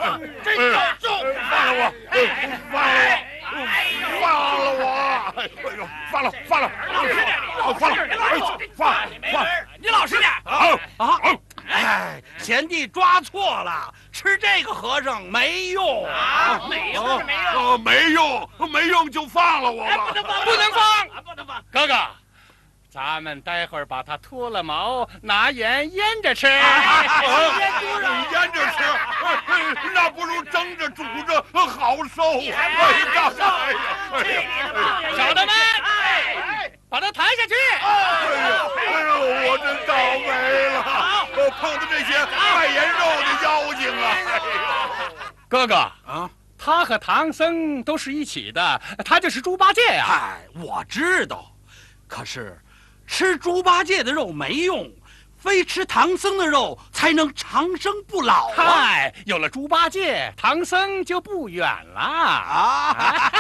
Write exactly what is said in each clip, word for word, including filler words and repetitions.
啊！真有种！ 放了我！放了我！放了我！哎呦，放了，放了，放了，放放！ 你老实点！ 啊啊！ 哎，贤弟抓错了，吃这个和尚没用啊！没用是没用， 没用，没用就放了我吧！ 不能放，不能放，不能放！ 哥哥。咱们待会儿把它脱了毛，拿盐腌着吃。 腌猪肉，腌着吃，那不如蒸着煮着好受啊！ 小的们，把它抬下去。 哎呦，哎呦，我真倒霉了，我碰到这些卖盐肉的妖精啊！ 哥哥啊，他和唐僧都是一起的，他就是猪八戒呀。 哎，我知道，可是。吃猪八戒的肉没用，非吃唐僧的肉才能长生不老啊！ 嗨，有了猪八戒，唐僧就不远了啊！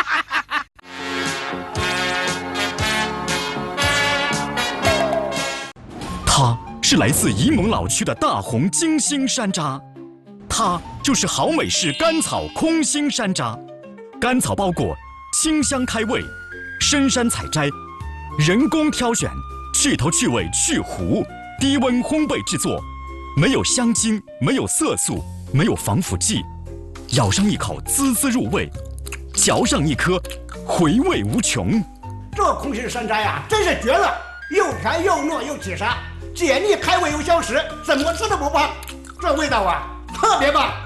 它是来自沂蒙老区的大红金星山楂，它就是好美式甘草空心山楂，甘草包裹，清香开胃，深山采摘。人工挑选，去头去尾去核，低温烘焙制作，没有香精，没有色素，没有防腐剂，咬上一口滋滋入味，嚼上一颗回味无穷。 这空心山楂呀，真是绝了，又甜又糯又起沙，解腻开胃又消食，怎么吃都不胖，这味道啊特别棒。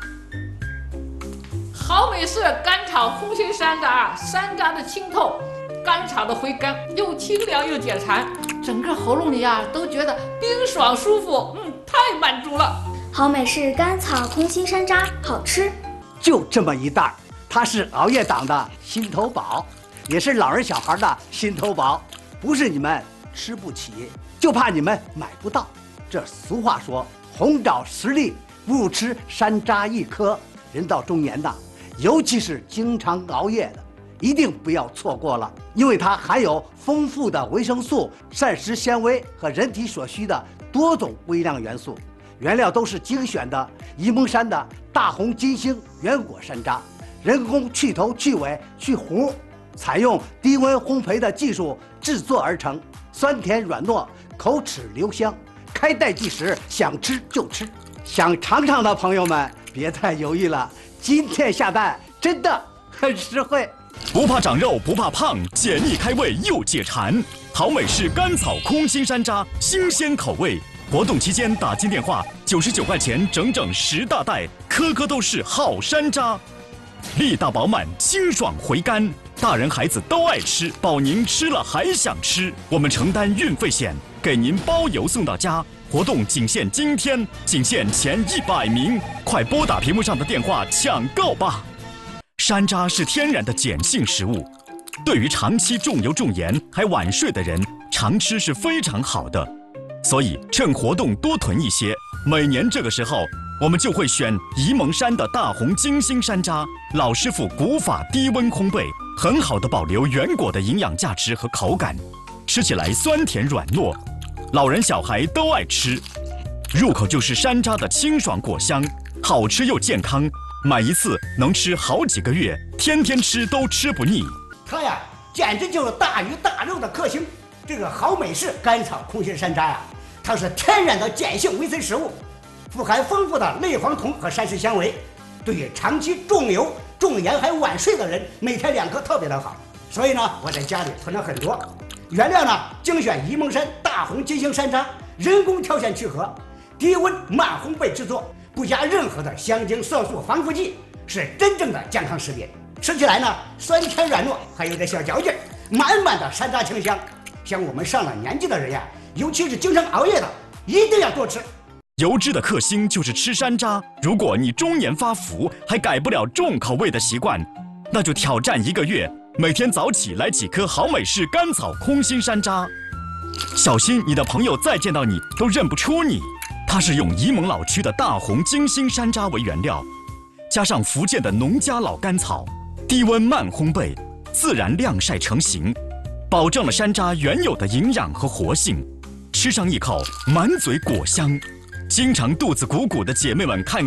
好美式甘草空心山楂，山楂的清透。甘草的回甘，又清凉又解馋，整个喉咙里呀、啊、都觉得冰爽舒服，嗯，太满足了。 好美式甘草空心山楂，好吃。 就这么一袋，它是熬夜党的心头宝，也是老人小孩的心头宝。不是你们吃不起，就怕你们买不到。这俗话说，红枣十粒不如吃山楂一颗。人到中年的，尤其是经常熬夜的。一定不要错过了，因为它含有丰富的维生素、膳食纤维和人体所需的多种微量元素，原料都是精选的沂蒙山的大红金星原果山楂，人工去头去尾去核，采用低温烘焙的技术制作而成，酸甜软糯，口齿留香，开袋即食，想吃就吃。想尝尝的朋友们别再犹豫了，今天下单真的很实惠。 不怕长肉，不怕胖，解腻开胃又解馋。好美式甘草空心山楂，新鲜口味。活动期间打进电话，九十九块钱整整十大袋，颗颗都是好山楂，力大饱满，清爽回甘，大人孩子都爱吃，保您吃了还想吃。我们承担运费险，给您包邮送到家。活动仅限今天，仅限前一百名，快拨打屏幕上的电话抢购吧。山楂是天然的碱性食物，对于长期重油重盐还晚睡的人，常吃是非常好的。所以趁活动多囤一些，每年这个时候，我们就会选沂蒙山的大红金星山楂，老师傅古法低温烘焙，很好的保留原果的营养价值和口感，吃起来酸甜软糯，老人小孩都爱吃。入口就是山楂的清爽果香，好吃又健康。买一次能吃好几个月，天天吃都吃不腻。 它呀，简直就是大鱼大肉的克星。这个好美式甘草空心山楂呀，它是天然的碱性维 C 食物，富含丰富的类黄酮和膳食纤维，对于长期重油、重盐还晚睡的人，每天两颗特别的好。所以呢，我在家里囤了很多。原料呢，精选沂蒙山大红金星山楂，人工挑选去核，低温慢烘焙制作。不加任何的香精、色素、防腐剂，是真正的健康食品。吃起来呢，酸甜软糯，还有点小嚼劲，满满的山楂清香。像我们上了年纪的人呀，尤其是经常熬夜的，一定要多吃。 油脂的克星就是吃山楂。如果你中年发福，还改不了重口味的习惯，那就挑战一个月，每天早起来几颗好美式甘草空心山楂。小心你的朋友再见到你都认不出你。它是用沂蒙老区的大红金星山楂为原料，加上福建的农家老甘草，低温慢烘焙，自然晾晒成型，保证了山楂原有的营养和活性。吃上一口，满嘴果香。经常肚子鼓鼓的姐妹们看